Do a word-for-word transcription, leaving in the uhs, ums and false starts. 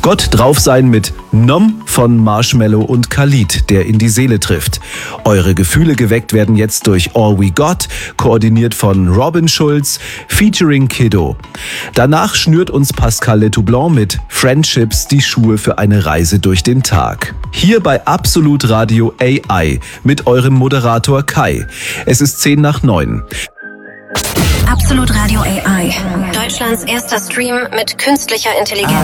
Gott drauf sein mit Nom von Marshmello und Khalid, der in die Seele trifft. Eure Gefühle geweckt werden jetzt durch All We Got, koordiniert von Robin Schulz, featuring Kiddo. Danach schnürt uns Pascal Letoublon mit Friendships die Schuhe für eine Reise durch den Tag. Hier bei Absolut Radio A I mit eurem Moderator Kai. Es ist zehn nach neun. Absolut Radio A I. Deutschlands erster Stream mit künstlicher Intelligenz.